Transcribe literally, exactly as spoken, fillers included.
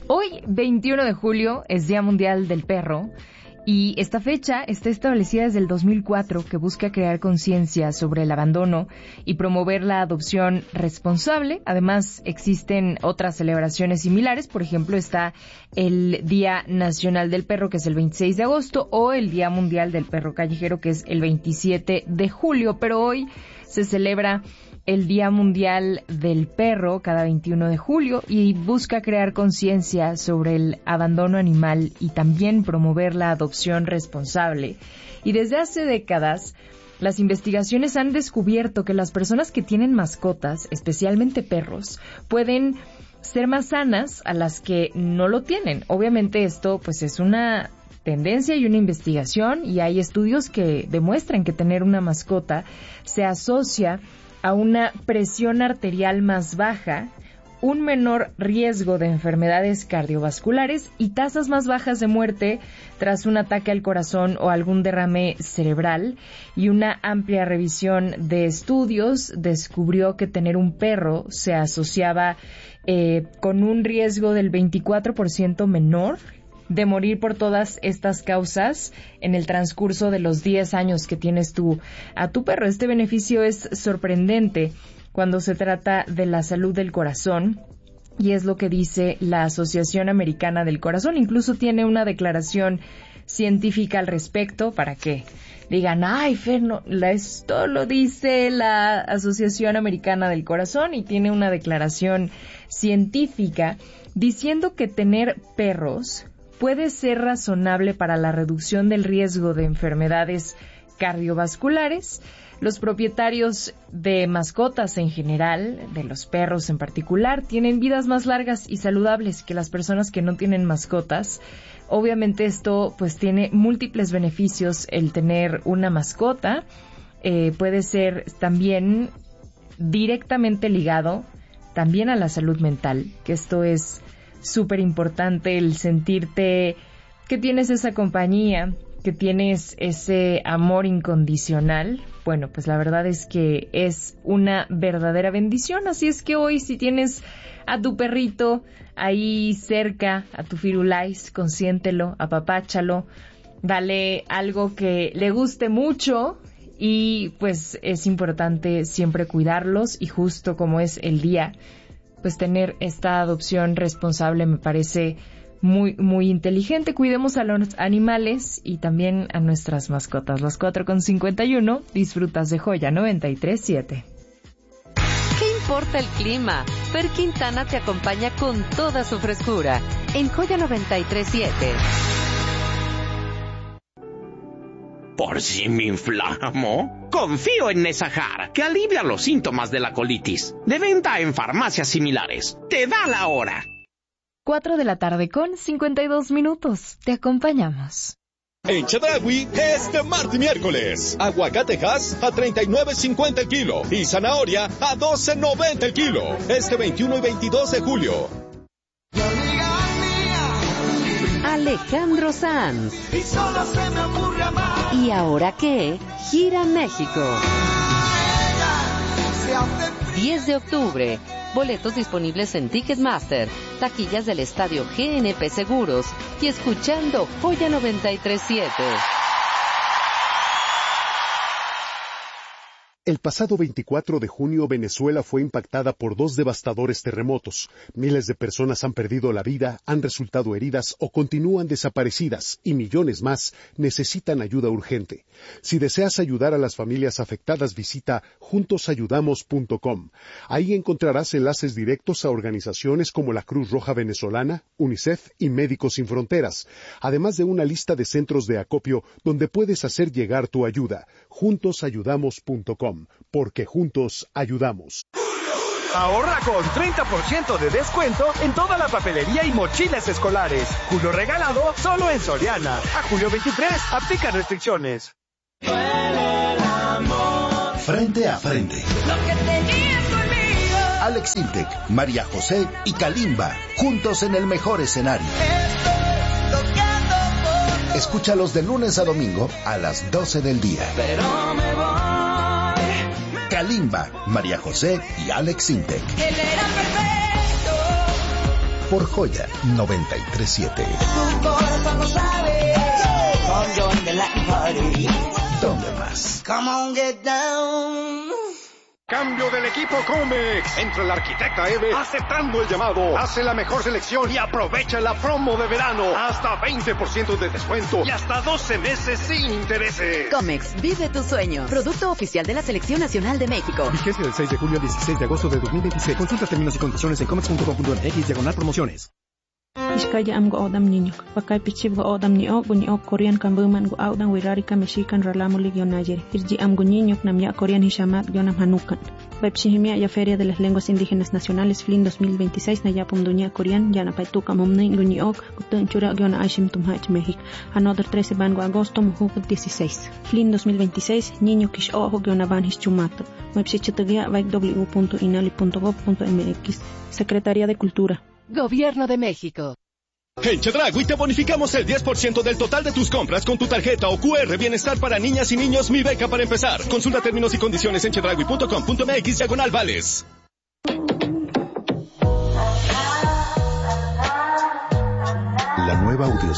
Hoy, veintiuno de julio, es Día Mundial del Perro. Y esta fecha está establecida desde el dos mil cuatro, que busca crear conciencia sobre el abandono y promover la adopción responsable. Además, existen otras celebraciones similares. Por ejemplo, está el Día Nacional del Perro, que es el veintiséis de agosto, o el Día Mundial del Perro Callejero, que es el veintisiete de julio. Pero hoy se celebra el Día Mundial del Perro cada veintiuno de julio y busca crear conciencia sobre el abandono animal y también promover la adopción responsable. Y desde hace décadas, las investigaciones han descubierto que las personas que tienen mascotas, especialmente perros, pueden ser más sanas a las que no lo tienen. Obviamente esto pues es una tendencia y una investigación, y hay estudios que demuestran que tener una mascota se asocia a una presión arterial más baja, un menor riesgo de enfermedades cardiovasculares y tasas más bajas de muerte tras un ataque al corazón o algún derrame cerebral. Y una amplia revisión de estudios descubrió que tener un perro se asociaba eh, con un riesgo del veinticuatro por ciento menor de morir por todas estas causas en el transcurso de los diez años que tienes tú a tu perro. Este beneficio es sorprendente cuando se trata de la salud del corazón, y es lo que dice la Asociación Americana del Corazón. Incluso tiene una declaración científica al respecto para que digan, ay, Fer, no, la, esto lo dice la Asociación Americana del Corazón, y tiene una declaración científica diciendo que tener perros puede ser razonable para la reducción del riesgo de enfermedades cardiovasculares. Los propietarios de mascotas en general, de los perros en particular, tienen vidas más largas y saludables que las personas que no tienen mascotas. Obviamente esto pues tiene múltiples beneficios. El tener una mascota eh, puede ser también directamente ligado también a la salud mental, que esto es súper importante, el sentirte que tienes esa compañía, que tienes ese amor incondicional. Bueno, pues la verdad es que es una verdadera bendición. Así es que hoy, si tienes a tu perrito ahí cerca, a tu Firulais, consiéntelo, apapáchalo, dale algo que le guste mucho, y pues es importante siempre cuidarlos. Y justo como es el día, pues tener esta adopción responsable me parece muy, muy inteligente. Cuidemos a los animales y también a nuestras mascotas. Las cuatro con cincuenta y uno, disfrutas de Joya noventa y tres siete. ¿Qué importa el clima? Fer Quintana te acompaña con toda su frescura en Joya noventa y tres siete. ¿Por si me inflamo? Confío en Nesajar, que alivia los síntomas de la colitis. De venta en farmacias similares. Te da la hora. cuatro de la tarde con cincuenta y dos minutos. Te acompañamos. En Chedraui, este martes y miércoles, aguacatejas a treinta y nueve cincuenta el kilo y zanahoria a doce noventa el kilo. Este veintiuno y veintidós de julio. Alejandro Sanz. Y solo se me ocurre amar. ¿Y ahora qué? Gira México. diez de octubre. Boletos disponibles en Ticketmaster, taquillas del estadio G N P Seguros y escuchando Joya noventa y tres siete. El pasado veinticuatro de junio, Venezuela fue impactada por dos devastadores terremotos. Miles de personas han perdido la vida, han resultado heridas o continúan desaparecidas, y millones más necesitan ayuda urgente. Si deseas ayudar a las familias afectadas, visita juntos ayudamos punto com. Ahí encontrarás enlaces directos a organizaciones como la Cruz Roja Venezolana, UNICEF y Médicos Sin Fronteras, además de una lista de centros de acopio donde puedes hacer llegar tu ayuda. juntos ayudamos punto com. Porque juntos ayudamos. Ahorra con treinta por ciento de descuento en toda la papelería y mochilas escolares. Julio regalado solo en Soriana. A julio veintitrés, aplica restricciones. Frente a frente. Alex Intec, María José y Kalimba, juntos en el mejor escenario. Escúchalos de lunes a domingo a las doce del día. Pero me voy. Kalimba, María José y Alex Intec. Él era perfecto. por Joya noventa y tres siete. Tu corazón lo sabe. Con John de Latin Party. ¿Dónde más? Come on, get down. Cambio del equipo Comex. Entra el arquitecta Eve aceptando el llamado. Hace la mejor selección y aprovecha la promo de verano. Hasta veinte por ciento de descuento y hasta doce meses sin intereses. Comex, vive tu sueño. Producto oficial de la Selección Nacional de México. Vigencia del seis de julio al dieciséis de agosto de dos mil veintiséis. Consulta términos y condiciones en comex punto com punto m x diagonal promociones. Iskaya am go odam niño. Pakai pichib go odam ni o bunyi o Korean kambuman go audan wirarika mexican ralamo ligyon nayer. Irji am go niño nam ya Korean hishamat gyonam hanukan. Baipshihimia ya Feria de las Lenguas Indígenas Nacionales F L I N dos mil veintiséis na ya pumdunya Korean ya na paituka momnin bunyi ok gutun chura gyona ashim tumhach México. Another trece ban go agosto mujuk dieciséis. F L I N dos mil veintiséis niño kish o gyona ban hischumato. Baipshichitagia vaik w punto inali punto gov punto m x. Secretaría de Cultura. Gobierno de México. En Chedraui te bonificamos el diez por ciento del total de tus compras con tu tarjeta o Q R Bienestar para niñas y niños Mi Beca para empezar. Consulta términos y condiciones en chedraui punto com punto m x diagonal vales. La nueva audio